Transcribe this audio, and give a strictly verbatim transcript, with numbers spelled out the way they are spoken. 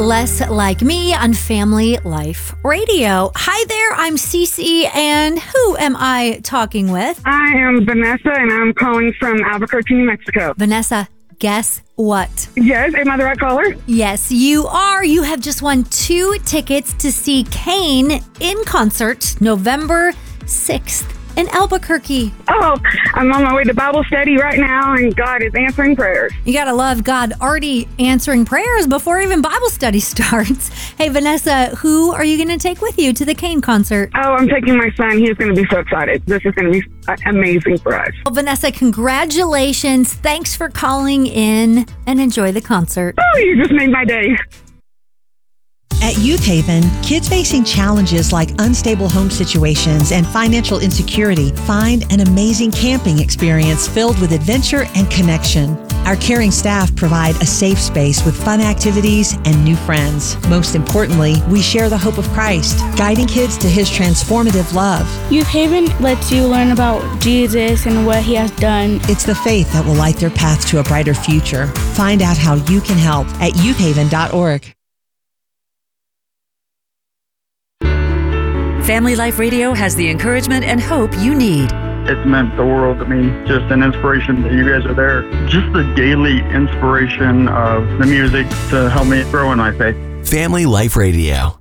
Less Like Me on Family Life Radio. Hi there, I'm Cece, and who am I talking with? I am Vanessa, and I'm calling from Albuquerque, New Mexico. Vanessa, guess what? Yes, am I the right caller? Yes, you are. You have just won two tickets to see Kane in concert November sixth in Albuquerque. Oh, I'm on my way to Bible study right now, and God is answering prayers. You gotta love God already answering prayers before even Bible study starts. Hey, Vanessa, who are you gonna take with you to the Kane concert? Oh, I'm taking my son. He's going to be so excited. This is going to be uh, amazing for us. Well, Vanessa, congratulations. Thanks for calling in, and enjoy the concert. Oh, you just made my day. At Youth Haven, kids facing challenges like unstable home situations and financial insecurity find an amazing camping experience filled with adventure and connection. Our caring staff provide a safe space with fun activities and new friends. Most importantly, we share the hope of Christ, guiding kids to His transformative love. Youth Haven lets you learn about Jesus and what He has done. It's the faith that will light their path to a brighter future. Find out how you can help at youth haven dot org. Family Life Radio has the encouragement and hope you need. It's meant the world to me. Just an inspiration that you guys are there. Just the daily inspiration of the music to help me grow in my faith. Family Life Radio.